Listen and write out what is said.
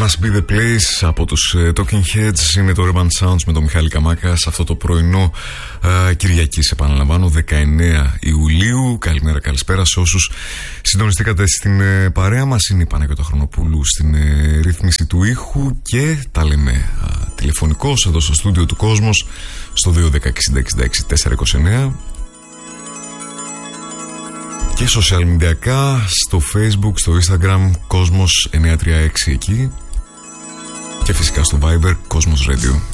Must Be The Place από τους Talking Heads. Είναι το Urban Sounds με τον Μιχάλη Καμάκα σε αυτό το πρωινό Κυριακής, επαναλαμβάνω, 19 Ιουλίου. Καλημέρα, καλησπέρα σε όσους συντονιστήκατε στην παρέα μας. Είναι η Παναγιώτα Χρονοπούλου στην ρύθμιση του ήχου και τα λέμε τηλεφωνικώς εδώ στο στούντιο του Κόσμος στο 210-60-66-429 και social media στο Facebook, στο Instagram Κόσμος 936 εκεί και φυσικά στο Viber Κόσμος Radio.